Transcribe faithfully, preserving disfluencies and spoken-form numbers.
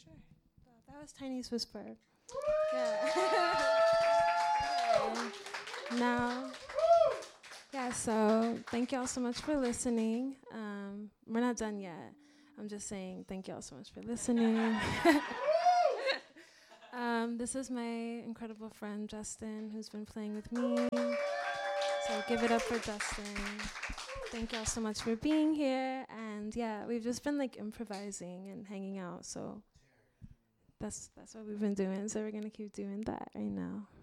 Sure. That, that was Tiny's Whisper. Yeah. Okay. Now, yeah, so thank y'all so much for listening. Um, we're not done yet. I'm just saying thank y'all so much for listening. um, this is my incredible friend, Justin, who's been playing with me. So give it up for Justin. Thank y'all so much for being here. And yeah, we've just been like improvising and hanging out. So that's that's what we've been doing. So we're gonna keep doing that right now.